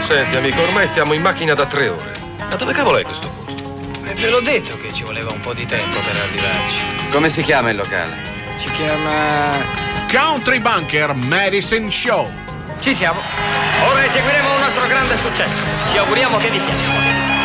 Senti, amico, ormai stiamo in macchina da 3 ore. Ma dove cavolo è questo posto? Ve l'ho detto che ci voleva un po' di tempo per arrivarci. Come si chiama il locale? Si chiama... Country Bunker Medicine Show. Ci siamo. Ora eseguiremo un nostro grande successo. Ci auguriamo che vi piaccia.